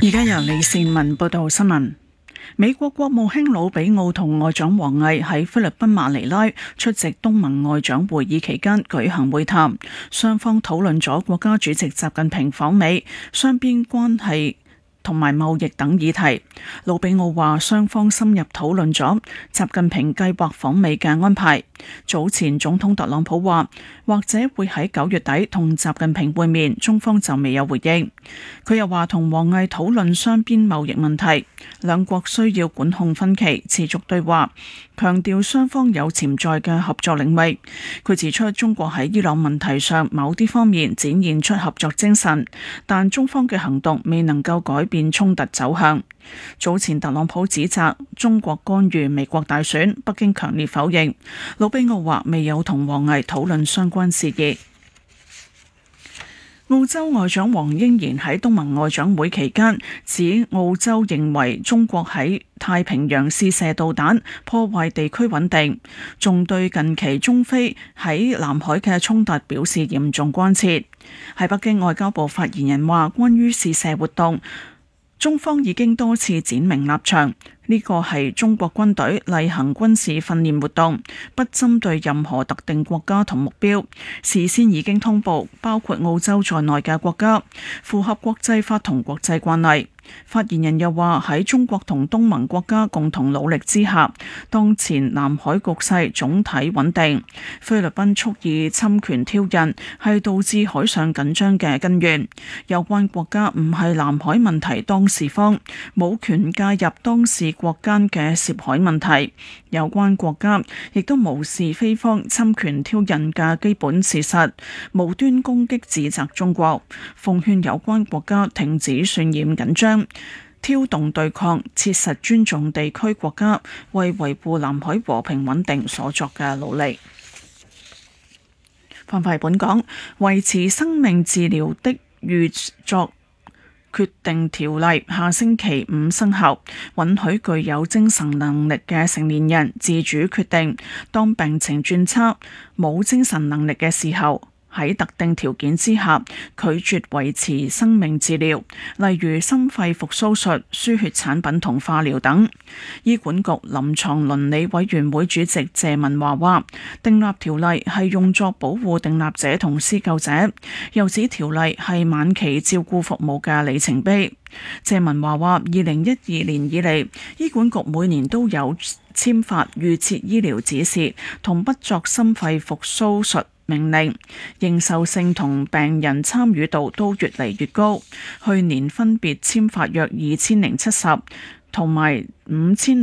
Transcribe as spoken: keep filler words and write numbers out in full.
而家由李善文報道新聞。美國國務卿魯比奧同外長王毅喺菲律賓馬尼拉出席東盟外長會議期間舉行會談，雙方討論咗國家主席習近平訪美、雙邊關係同埋貿易等議題。魯比奧話，雙方深入討論咗習近平計劃訪美嘅安排。早前總統特朗普話，或者會喺九月底同習近平會面，中方就未有回應。佢又話同王毅討論雙邊貿易問題，兩國需要管控分歧，持續對話，強調雙方有潛在嘅合作領域。佢指出，中國喺伊朗問題上某啲方面展現出合作精神，但中方嘅行動未能夠改變衝突走向。早前特朗普指責中國干預美國大選，北京強烈否認。魯比奧話未有同王毅討論相關事宜。澳洲外長黃英賢喺東盟外長會期間指，澳洲認為中國喺太平洋試射導彈，破壞地區穩定，仲對近期中非喺南海嘅衝突表示嚴重關切。喺北京，外交部發言人話，關於試射活動，中方已經多次闡明立場，呢個係中國軍隊例行軍事訓練活動，不針對任何特定國家同目標，事先已經通報包括澳洲在內嘅國家，符合國際法同國際慣例。發言人又話，喺中國同東盟國家共同努力之下，當前南海局勢總體穩定。菲律賓蓄意侵權挑釁係導致海上緊張嘅根源。有關國家唔係南海問題當事方，冇權介入當事國間嘅涉海問題。有關國家亦都無視非方侵權挑釁嘅基本事實，無端攻擊指責中國。奉勸有關國家停止渲染緊張，挑動對抗，切實尊重地區國家為維護南海和平穩定所作嘅努力。翻返本港，維持生命治療的預作決定條例下星期五生效，允許具有精神能力嘅成年人自主決定，當病情轉差、冇精神能力嘅時候，喺特定條件之下拒絕維持生命治療，例如心肺復甦術、輸血產品同化療等。醫管局臨床倫理委員會主席謝文華話，訂立條例係用作保護訂立者同施救者，又指條例係晚期照顧服務嘅里程碑。謝文華話，二零一二年以嚟，醫管局每年都有簽發預設醫療指示同不作心肺復甦術命令，認受性同病人參與度都越嚟越高。去年分別簽發約二千零七十同埋五千